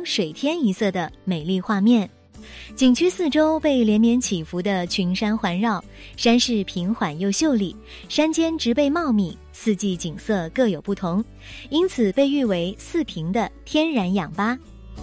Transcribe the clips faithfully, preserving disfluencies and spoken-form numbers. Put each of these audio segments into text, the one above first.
光水天一色的美丽画面。景区四周被连绵起伏的群山环绕，山势平缓又秀丽，山间植被茂密，四季景色各有不同，因此被誉为四平的天然氧吧。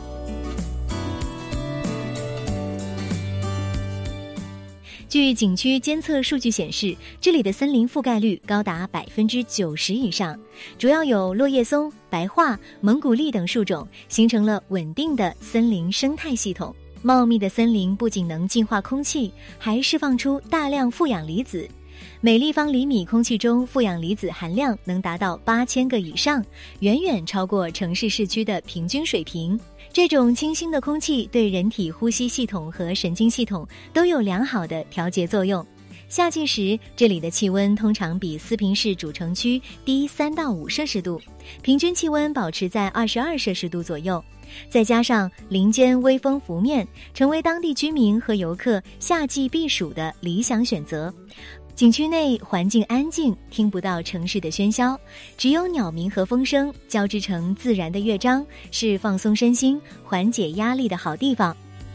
据景区监测数据显示，这里的森林覆盖率高达百分之九十以上，主要有落叶松、白桦、蒙古栎等树种，形成了稳定的森林生态系统。茂密的森林不仅能净化空气，还释放出大量负氧离子。每立方厘米空气中负氧离子含量能达到八千个以上，远远超过城市市区的平均水平。这种清新的空气对人体呼吸系统和神经系统都有良好的调节作用。夏季时，这里的气温通常比四平市主城区低三到五摄氏度，平均气温保持在二十二摄氏度左右。再加上林间微风拂面，成为当地居民和游客夏季避暑的理想选择。景区内环境安静，听不到城市的喧嚣，只有鸟鸣和风声交织成自然的乐章，是放松身心、缓解压力的好地方。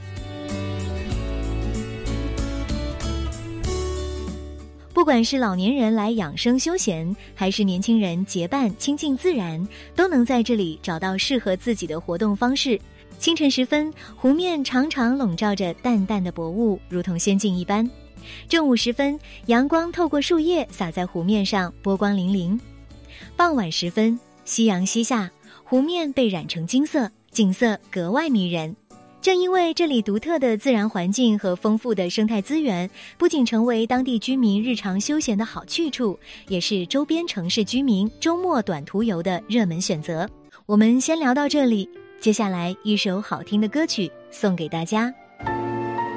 不管是老年人来养生休闲，还是年轻人结伴亲近自然，都能在这里找到适合自己的活动方式。清晨时分，湖面常常笼罩着淡淡的薄雾，如同仙境一般。正午时分，阳光透过树叶洒在湖面上，波光粼粼。傍晚时分，夕阳西下，湖面被染成金色，景色格外迷人。正因为这里独特的自然环境和丰富的生态资源，不仅成为当地居民日常休闲的好去处，也是周边城市居民周末短途游的热门选择。我们先聊到这里，接下来一首好听的歌曲送给大家。